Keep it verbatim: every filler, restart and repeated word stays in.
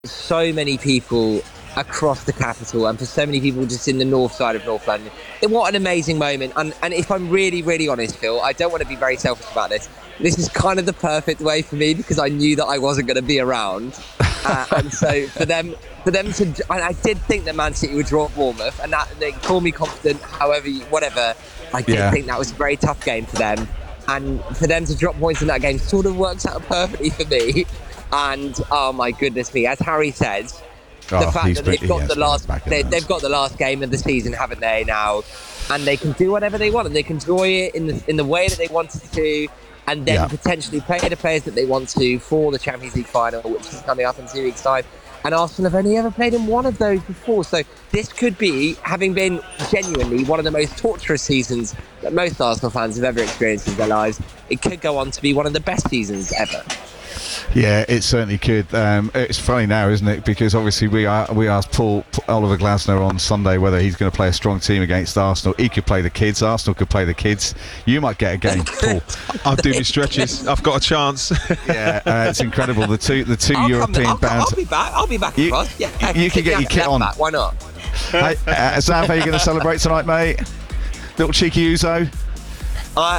so many people across the capital and for so many people just in the north side of North London. What an amazing moment. And, and if I'm really, really honest, Phil, I don't want to be very selfish about this. This is kind of the perfect way for me because I knew that I wasn't going to be around. Uh, and so for them, for them to, I, I did think that Man City would draw Bournemouth, and that they call me confident, however, you, whatever. I did Yeah. think that was a very tough game for them. And for them to drop points in that game sort of works out perfectly for me. And oh my goodness me, as Harry says, the Oh, fact he's that they've been- got yes, the last back in they, that. they've got the last game of the season, haven't they now? And they can do whatever they want, and they can enjoy it in the in the way that they wanted to, and then Yeah. potentially play the players that they want to for the Champions League final, which is coming up in two weeks' time. And Arsenal have only ever played in one of those before, so this could be, having been genuinely one of the most torturous seasons that most Arsenal fans have ever experienced in their lives, it could go on to be one of the best seasons ever. Yeah, it certainly could. Um, it's funny now, isn't it? Because obviously we are, we asked Paul Oliver Glasner on Sunday whether he's going to play a strong team against Arsenal. He could play the kids. Arsenal could play the kids. You might get a game, Paul. I'll do my stretches. I've got a chance. Yeah, uh, it's incredible. The two the two I'll European come, I'll, bound. I'll be back. I'll be back You- across. Yeah, you can get your kit on. Back. Why not? Hey, uh, Zav, how are you going to celebrate tonight, mate? Little cheeky Uzo. I,